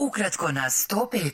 Ukratko na 105.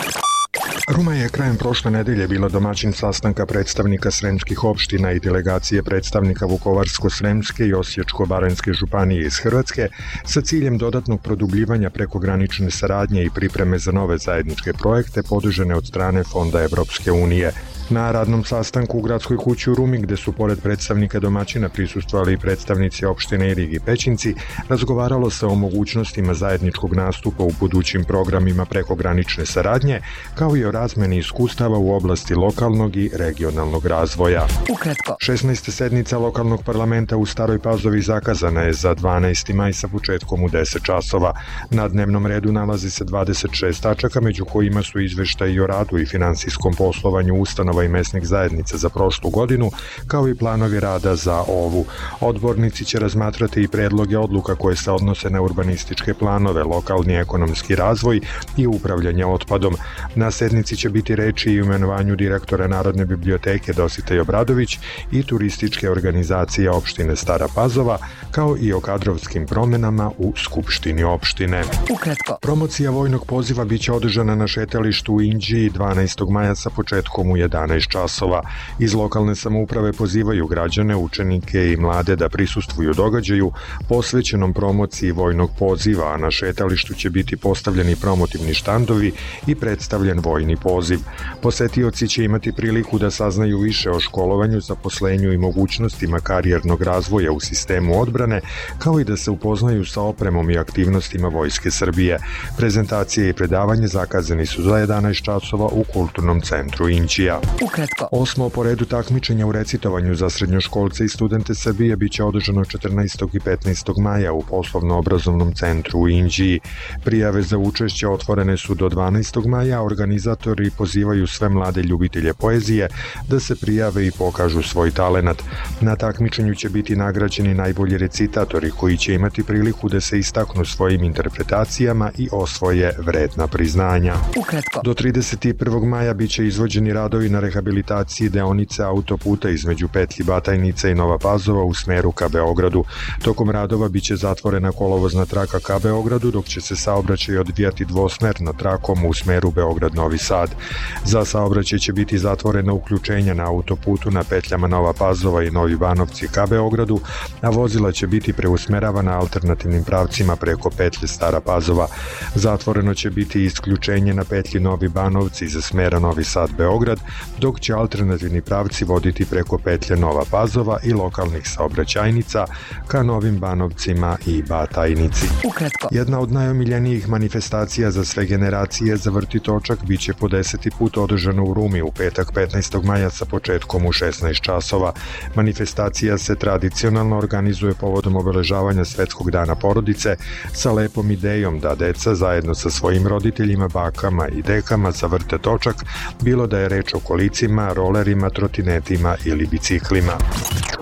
Ruma je krajem prošle nedelje bila domaćin sastanka predstavnika sremskih opština i delegacije predstavnika Vukovarsko-sremske i Osječko-baranjske županije iz Hrvatske sa ciljem dodatnog produbljivanja prekogranične saradnje i pripreme za nove zajedničke projekte podržane od strane Fonda Evropske unije. Na radnom sastanku u Gradskoj kući u Rumi, gde su pored predstavnika domaćina prisustvovali i predstavnici opštine Irig i Pećinci, razgovaralo se o mogućnostima zajedničkog nastupa u budućim programima prekogranične saradnje, kao i o razmeni iskustava u oblasti lokalnog i regionalnog razvoja. Ukratko. 16. sednica lokalnog parlamenta u Staroj Pazovi zakazana je za 12. maj sa početkom u 10 časova. Na dnevnom redu nalazi se 26 tačaka, među kojima su izveštaji o radu i finansijskom poslovanju ustanova i mesnih zajednica za prošlu godinu, kao i planovi rada za ovu. Odbornici će razmatrati i predloge odluka koje se odnose na urbanističke planove, lokalni ekonomski razvoj i upravljanje otpadom. Na sednici će biti reči i o imenovanju direktora Narodne biblioteke Dositej Obradović i turističke organizacije opštine Stara Pazova, kao i o kadrovskim promenama u Skupštini opštine. Ukratko. Promocija vojnog poziva biće održana na šetalištu u Inđiji 12. maja sa početkom u 11 časova. Iz lokalne samouprave pozivaju građane, učenike i mlade da prisustvuju događaju posvećenom promociji vojnog poziva, a na šetalištu će biti postavljeni promotivni štandovi i predstavljen vojni poziv. Posetioci će imati priliku da saznaju više o školovanju, zaposlenju i mogućnostima karijernog razvoja u sistemu odbrane, kao i da se upoznaju sa opremom i aktivnostima Vojske Srbije. Prezentacije i predavanje zakazani su za 11 časova u Kulturnom centru Inđija. Ukratko. 8. po redu takmičenja u recitovanju za srednjoškolce i studente Srbije biće održano 14. i 15. maja u Poslovno-obrazovnom centru u Inđiji. Prijave za učešće otvorene su do 12. maja, a organizatori pozivaju sve mlade ljubitelje poezije da se prijave i pokažu svoj talenat. Na takmičenju će biti nagrađeni najbolji recitatori koji će imati priliku da se istaknu svojim interpretacijama i osvoje vredna priznanja. Ukratko. Do 31. maja biće izvođeni radovi na rehabilitaciji deonice autoputa između petlji Batajnica i Nova Pazova u smeru ka Beogradu. Tokom radova biće zatvorena kolovozna traka ka Beogradu, dok će se saobraćaj odvijati dvosmerno trakom u smeru Beograd-Novi Sad. Za saobraćaj će biti zatvorena uključenja na autoputu na petljama Nova Pazova i Novi Banovci ka Beogradu, a vozila će biti preusmeravana alternativnim pravcima preko petlje Stara Pazova. Zatvoreno će biti isključenje na petlji Novi Banovci za smera Novi Sad-Beograd, dok će alternativni pravci voditi preko petlje Nova Pazova i lokalnih saobraćajnica ka Novim Banovcima i Batajnici. Ukratko. Jedna od najomiljenijih manifestacija za sve generacije za Vrti točak biće po 10. put održana u Rumi u petak 15. maja sa početkom u 16 časova. Manifestacija se tradicionalno organizuje povodom obeležavanja Svetskog dana porodice sa lepom idejom da deca zajedno sa svojim roditeljima, bakama i dekama zavrte točak, bilo da je reč o kolicima, rolerima, trotinetima ili biciklima.